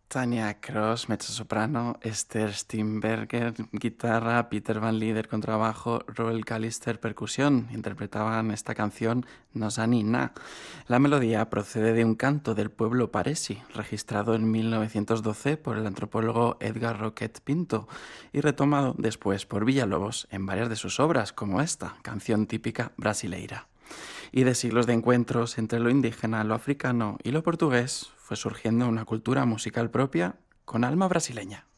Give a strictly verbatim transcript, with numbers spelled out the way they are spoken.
Tania Cross, mezzosoprano, Esther Steenberger, guitarra, Peter Van Lieder, contrabajo, Roel Callister, percusión, interpretaban esta canción Nosani Na. La melodía procede de un canto del pueblo Paresi, registrado en mil novecientos doce por el antropólogo Edgar Roquet Pinto y retomado después por Villalobos en varias de sus obras, como esta, canción típica brasileira. Y de siglos de encuentros entre lo indígena, lo africano y lo portugués fue surgiendo una cultura musical propia con alma brasileña.